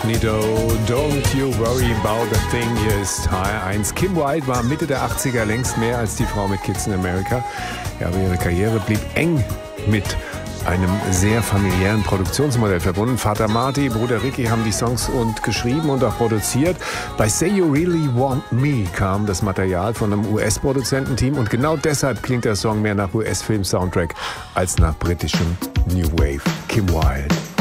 Nido, Don't You Worry About a Thing. Hier ist HR1. Kim Wilde war Mitte der 80er längst mehr als die Frau mit Kids in America. Ja, aber ihre Karriere blieb eng mit einem sehr familiären Produktionsmodell verbunden. Vater Marty, Bruder Ricky haben die Songs geschrieben und auch produziert. Bei Say You Really Want Me kam das Material von einem US-Produzententeam und genau deshalb klingt der Song mehr nach US-Film-Soundtrack als nach britischem New Wave. Kim Wilde.